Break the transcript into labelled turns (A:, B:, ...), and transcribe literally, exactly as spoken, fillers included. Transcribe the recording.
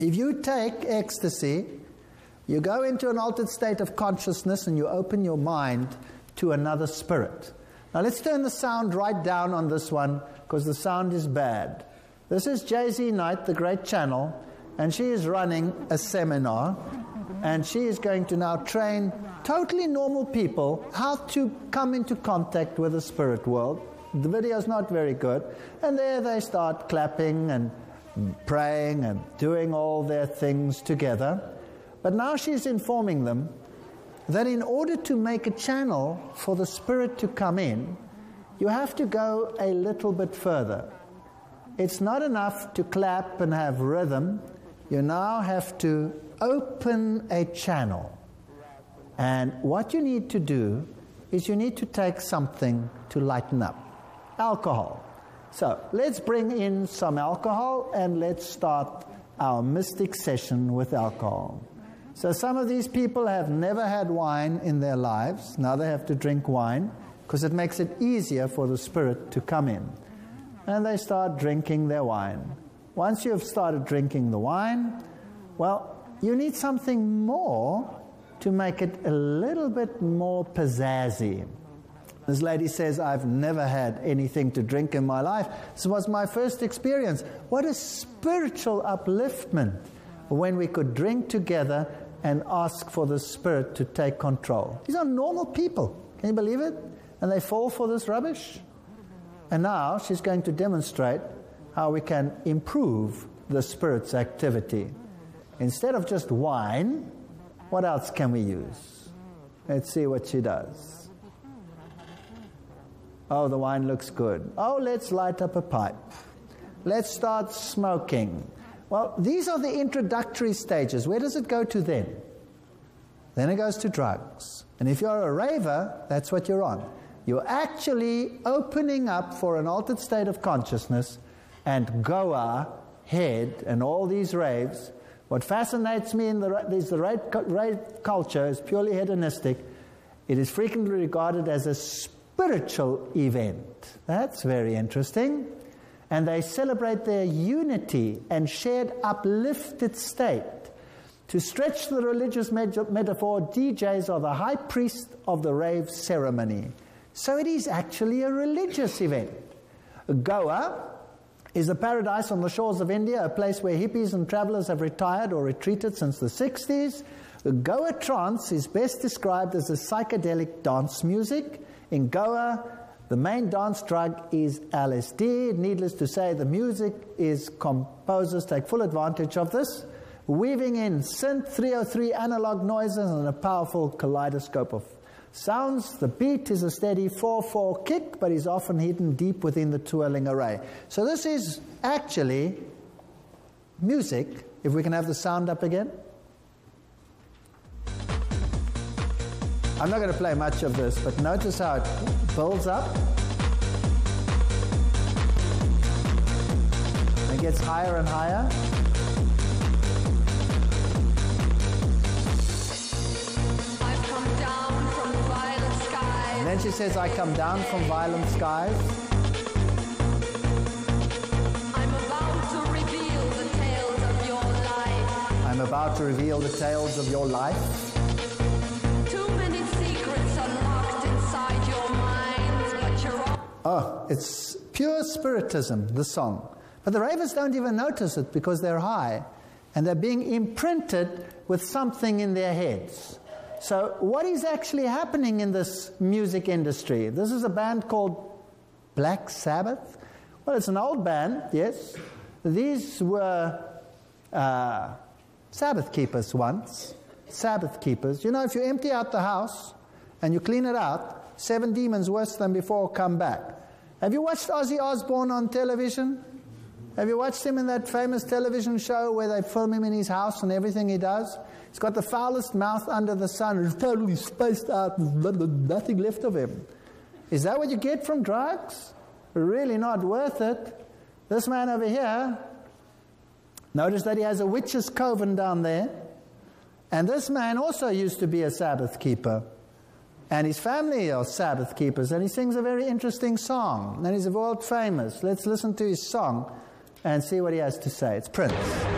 A: If you take ecstasy, you go into an altered state of consciousness and you open your mind to another spirit. Now let's turn the sound right down on this one because the sound is bad. This is J Z Knight, the great channel, and she is running a seminar, and she is going to now train totally normal people how to come into contact with the spirit world. The video is not very good, and there they start clapping and praying and doing all their things together. But now she's informing them that in order to make a channel for the spirit to come in, you have to go a little bit further. It's not enough to clap and have rhythm. You now have to open a channel. And what you need to do is you need to take something to lighten up. Alcohol. So let's bring in some alcohol and let's start our mystic session with alcohol. So some of these people have never had wine in their lives. Now they have to drink wine because it makes it easier for the spirit to come in. And they start drinking their wine. Once you've started drinking the wine, well, you need something more to make it a little bit more pizzazzy. This lady says, I've never had anything to drink in my life. This was my first experience. What a spiritual upliftment when we could drink together and ask for the spirit to take control. These are normal people. Can you believe it? And they fall for this rubbish. And now she's going to demonstrate how we can improve the spirit's activity. Instead of just wine, what else can we use? Let's see what she does. Oh, the wine looks good. Oh, let's light up a pipe. Let's start smoking. Well, these are the introductory stages. Where does it go to then? Then it goes to drugs. And if you're a raver, that's what you're on. You're actually opening up for an altered state of consciousness, and Goa, head, and all these raves. What fascinates me in the, is the rave, rave culture is purely hedonistic. It is frequently regarded as a spiritual event. That's very interesting. And they celebrate their unity and shared uplifted state. To stretch the religious metaphor, D Js are the high priest of the rave ceremony. So it is actually a religious event. Goa is a paradise on the shores of India, a place where hippies and travelers have retired or retreated since the sixties. The Goa trance is best described as a psychedelic dance music. In Goa, the main dance drug is L S D. Needless to say, the music is composers take full advantage of this, weaving in synth three oh three analog noises and a powerful kaleidoscope of sounds. The beat is a steady four four kick, but is often hidden deep within the twirling array. So this is actually music. If we can have the sound up again. I'm not going to play much of this, but notice how it builds up. It gets higher and higher.
B: I've come down from violet skies.
A: And then she says, I come down from violent skies.
B: I'm about to reveal the tales of your life.
A: I'm about to reveal the tales of your life. Oh, it's pure spiritism, the song. But the ravers don't even notice it because they're high and they're being imprinted with something in their heads. So what is actually happening in this music industry? This is a band called Black Sabbath. Well, it's an old band, yes. These were uh, Sabbath keepers once. Sabbath keepers. You know, if you empty out the house and you clean it out, seven demons worse than before come back. Have you watched Ozzy Osbourne on television? Have you watched him in that famous television show where they film him in his house and everything he does? He's got the foulest mouth under the sun. He's totally spaced out. Nothing left of him. Is that what you get from drugs? Really not worth it. This man over here, notice that he has a witch's coven down there. And this man also used to be a Sabbath keeper. And his family are Sabbath keepers, and he sings a very interesting song. And he's world famous. Let's listen to his song and see what he has to say. It's Prince.